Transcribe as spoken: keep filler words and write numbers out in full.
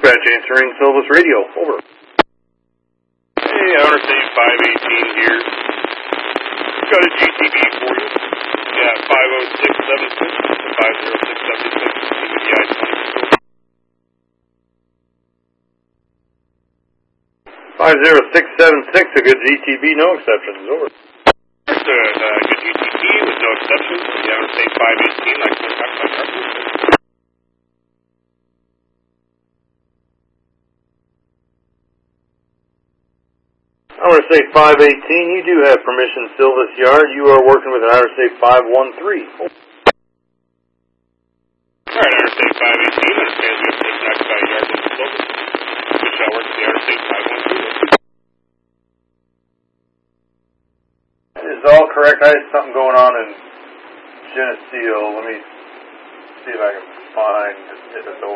Dispatch answering Silvis Radio. Over. Hey, Interstate five eighteen here. Got a G T B for you. Yeah, five oh six seven six to five oh six seven six. Give me the I twenty. five oh six seven six, a good G T B, no exceptions. Over. There's a uh, good G T B with no exceptions. The Interstate five eighteen, like the talk about carpet. Interstate five eighteen, you do have permission, Silvis Yard. You are working with an Interstate five one three. Alright, Interstate five eighteen, understands you have permission to occupy a yard with Silvis. Good shot work with the Interstate five one three. This is all correct. I had something going on in Geneseo. Let me see if I can find if it's